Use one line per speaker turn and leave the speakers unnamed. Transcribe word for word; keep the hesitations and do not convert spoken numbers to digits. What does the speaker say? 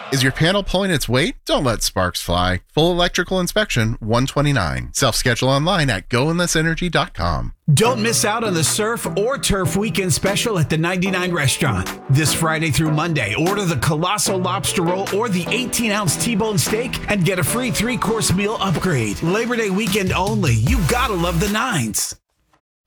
Is your panel pulling its weight? Don't let sparks fly. Full electrical inspection, one twenty-nine. Self-schedule online at go in this energy dot com.
Don't miss out on the Surf or Turf Weekend Special at the ninety-nine Restaurant. This Friday through Monday, order the Colossal Lobster Roll or the eighteen-ounce T-bone steak and get a free three-course meal upgrade. Labor Day weekend only. You gotta love the Nines.